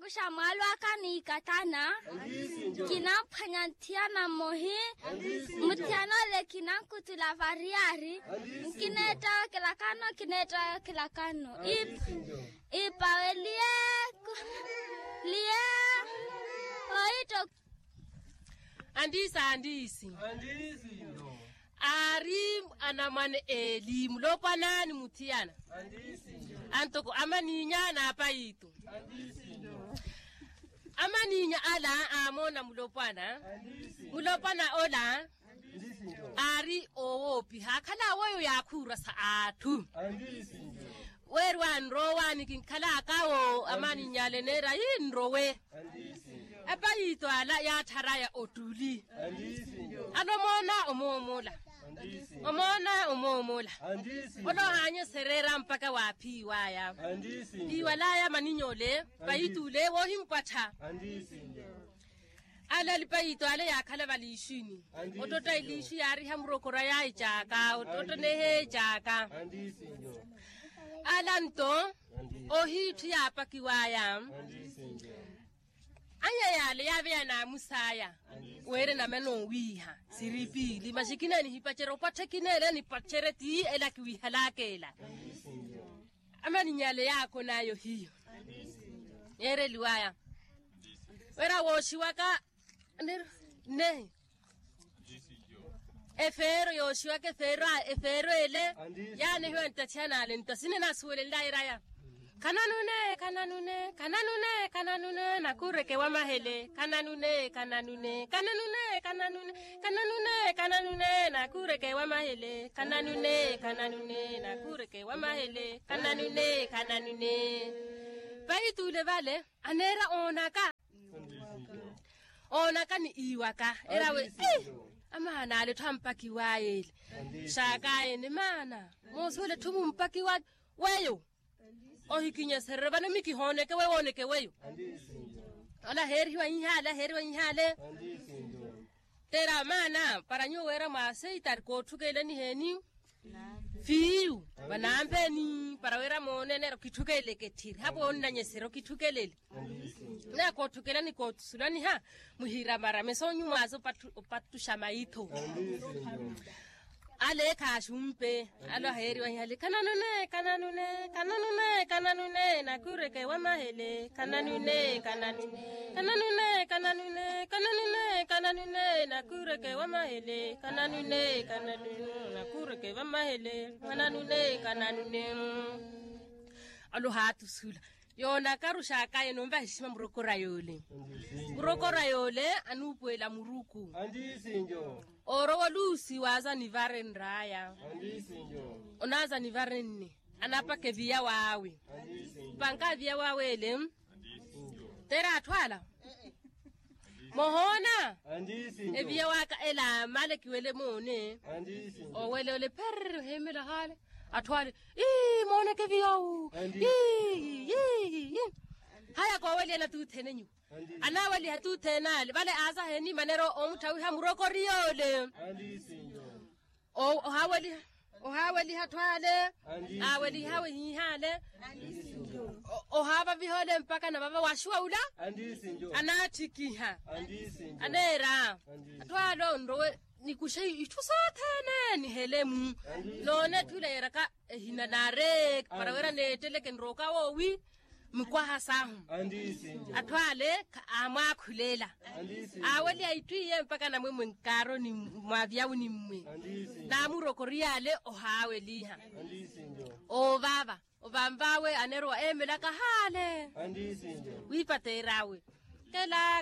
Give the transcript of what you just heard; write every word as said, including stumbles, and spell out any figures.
kusha mwalwa kani katana. Kina panyantiana mohi. Mutiano le kina kutula variari. Kineta kilakano kineta kilakano. Ip ipa lie lie. Oito. Andisa andisi. Andisi no. Ari anamane elimu lopanani mutiana. Andisi no. Antoko amaninya na paitu. Andisi no. Amaninya ala amona mulopana. Andisi. Mulopana ola. Andisi no. Ari owopi hakala woyo yakura saatu. Andisi no. Werwan rowani kinkala kawo amani nyalenera yinrowe. Andisi. Abayito ala ya taraya otuli. Andisi. Anomona omomola. Andisi. Omona omomola. Andisi. Ono hanye serera mpaka wapi waya. Andisi. Iwala ya maninyole bayitule wo himpata. Andisi. Ala libayito ala ya kala balishini. Otota ilishi yari hamrokora ya ichaka. Ototo nehe ichaka. Andisi. Alanto ohitu ya pakiwaya. Andisi. Anya yale yabe na musaya. Were na meno wiha. Siripi li mashikina ni hipachero patekinele ni pachereti ela kiwihalakela. Amani nyale yako nayo hiyo. Yere liwaya. Wera woshiwaka ne ne. Efero yoshiwaka efero efero ele. Yani hiyo ntachana ale ntasine na suele ndairaya. Kananune, kananune, kananune, kananune, nakureke wa mahele. Kananune, kananune, kananune, kananune, kananune, kananune, nakureke wa mahele. Kananune, kananune, nakureke wa mahele. Kananune, kananune. Baitu le vale, anera onaka. Onaka ni iwaka. Era we, eh, amana ale tampaki wa ele. Shakaye ni mana. Mosole tumu mpaki wa weyo. Ohikinya sereba no miki hone ke wewone ke weyo. Ala heri wa inhala heri wa inhale. Tera mana para nyo wera ma seitar ko tukele ni heni. Fiu banambe ni para wera mone ne kitukele ketir. Hapo ndanye sero kitukele. Na ko tukele ni ko sulani ha muhira mara meso nyuma zo patu patu shamaito. Ale kashumpe alo heri wa hali kananune kananune kananune kananune nakureke wa mahele kananune kananune kananune kananune kananune kananune nakureke wa mahele kananune kananune nakureke wa mahele kananune kananune alo hatu sula yona karusha kaye nomba heshima murokora yole murokora yole anupuela muruku Andisi njo. Oro lusi waza ni varen raya. Andisi njo. Onaza ni varen anapa ke via wawe. Andisi njo. Banka via wawe le. Tera atwala. Mohona. Andisi njo. E via waka ela maleki wele mone. Andisi njo. O wele ole per hemela hale. Atwale. Ii mone ke via u. Ii ii. Haya kwa wele na tu tenenyu. Ana wali hatu tenale bale aza heni manero omutawi hamuroko riole. Andisi njo. O hawali o hawali hatwale. Awali hawe hihale. Andisi njo. O haba vihole mpaka na baba washua ula. Andisi njo. Anatikiha. Andisi njo. Anera. Atwalo ndowe nikushe itusatene ni helemu. None tulera ka hinanare para wera netele kenroka wowi. Mkwaha sahu. Andisi njo. Atwale amwa khulela. Andisi. Awali aitwiye mpaka na mwe mwenkaro ni mwavyawu ni mwe. Andisi. Na muroko riale ohawe liha. Andisi njo. O baba, o bambawe anero emela kahale. Andisi njo. Wipate rawe. Kela